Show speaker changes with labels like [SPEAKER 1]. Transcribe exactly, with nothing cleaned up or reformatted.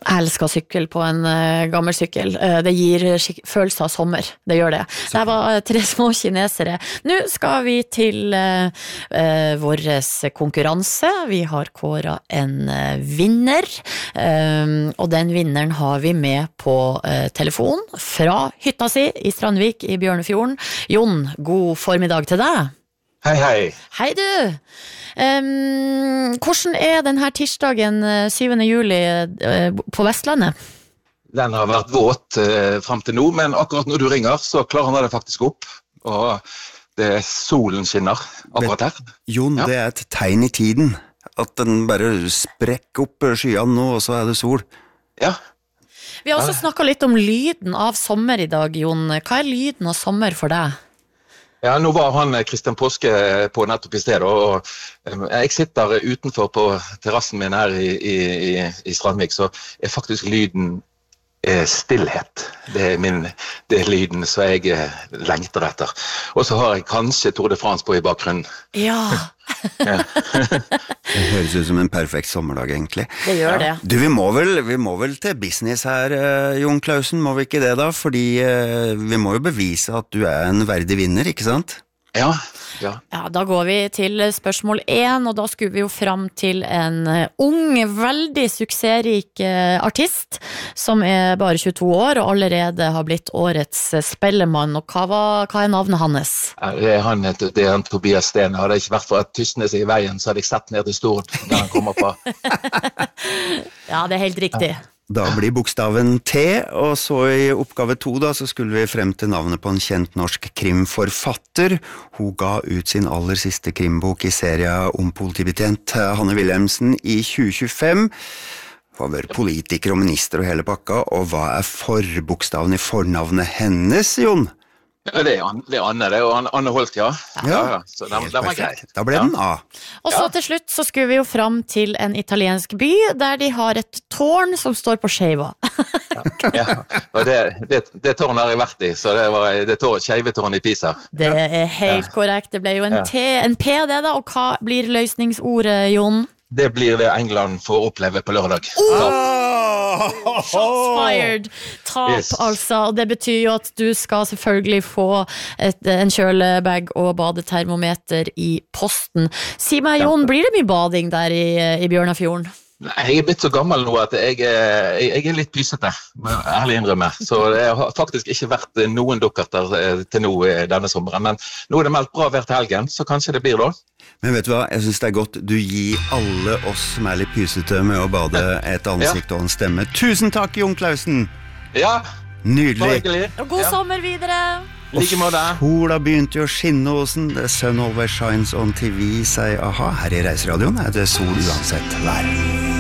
[SPEAKER 1] Jeg elsker sykkel på en uh, gammel sykkel. Uh, det gir følelse av sommer. Det gjør det. Det var uh, tre små kinesere. Nå skal vi til uh, uh, vår konkurranse. Vi har kåret en uh, vinner, um, og den vinneren har vi med på uh, telefon fra hytta si i Strandvik i Bjørnefjorden. Jon, god formiddag til deg.
[SPEAKER 2] Hei, hei.
[SPEAKER 1] Hei du. Um, hvordan er denne tirsdagen syvende juli uh, på Vestlandet?
[SPEAKER 2] Den har vært våt uh, frem til nå, men akkurat når du ringer så klarer han det faktisk opp. Og det er solen skinner akkurat her.
[SPEAKER 3] Jon, ja. Det er et tegn i tiden. At den bare sprekker opp skyene nå, og så er det sol.
[SPEAKER 2] Ja.
[SPEAKER 1] Vi har også snakket litt om lyden av sommer i dag, Jon. Hva er lyden av sommer for deg?
[SPEAKER 2] Ja, nå var han Kristian Påske på nettopp i stedet, og jeg sitter utenfor på terrassen min her i, i, i Strandvik, så er faktisk lyden eh, stillhet. Det er, min, det er lyden som jeg lengter etter. Og så har jeg kanskje Tour de France på i bakgrunnen.
[SPEAKER 1] Ja.
[SPEAKER 2] Ja.
[SPEAKER 3] Det høres ut som en perfekt sommerdag, egentlig.
[SPEAKER 1] Det gjør det.
[SPEAKER 3] Du, vi må vel, vi må vel til business her, uh, Jon Clausen, må vi ikke det da? Fordi uh, vi må jo bevise at du er en verdig vinner, ikke sant?
[SPEAKER 2] Ja, ja.
[SPEAKER 1] Ja, da går vi til spørsmål én, og da skulle vi jo fram til en ung, veldig suksessrik artist, som er bare tjueto år, og allerede har blitt årets spellemann. Og hva, var, hva er navnet hans?
[SPEAKER 2] Det er han, det er han Tobias Sten. Hadde det ikke vært for at Tysnes i veien, så hadde jeg sett ned til Stord, der han kommer fra.
[SPEAKER 1] Ja, det er helt riktig.
[SPEAKER 3] Ja. Da blir bokstaven T, og så i oppgave to da, så skulle vi frem til navnet på en kjent norsk krimforfatter. Hun ga ut sin aller siste krimbok i serien om politibetjent Hanne Wilhelmsen i tjue tjuefem. Hun har vært politiker og minister og hele pakka, og hva er forbokstaven i fornavnet hennes, Jon?
[SPEAKER 2] Ja, det er Anne, det er Anne, det er Anne Holt, ja.
[SPEAKER 3] Ja,
[SPEAKER 2] ja, ja. Så den, den var grei.
[SPEAKER 3] Da ble den A.
[SPEAKER 1] Og så til slutt så skulle vi jo fram til en italiensk by, der de har et tårn som står på Skeiva.
[SPEAKER 2] Ja, ja. Og det, det, det tårn har jeg vært i, så det var det tårn, Skeivetårn i Pisa.
[SPEAKER 1] Det er helt ja. Korrekt, det ble jo en, T, en P det da, og hva blir løsningsordet, Jon?
[SPEAKER 2] Det blir det England får oppleve på lørdag.
[SPEAKER 1] Oh! Shots fired. Tap, yes. Altså. Og det betyr jo at du skal selvfølgelig få et, en kjølebag og badetermometer i posten. Si meg, Jon, blir det mye bading der i, i Bjørnafjorden?
[SPEAKER 2] Nei, jeg er blitt så gammel nå at jeg, jeg, jeg er litt pysete, må jeg ærlig innrømme. Så det har faktisk ikke vært noen dukkerter til nå denne sommeren. Men nå er det meldt bra hver til helgen, så kanskje det blir da.
[SPEAKER 3] Men vet du hva, jeg synes det er godt du gir alle oss som er litt pysete med å bade et ansikt ja. Og en stemme. Tusen takk, Jon Clausen!
[SPEAKER 2] Ja,
[SPEAKER 3] nydelig!
[SPEAKER 1] Og god ja. Sommer videre!
[SPEAKER 2] Like måte.
[SPEAKER 3] Sola begynte jo å skinne hos den. The sun always shines on T V, sier aha. Her i Reiseradioen er det sol uansett vær.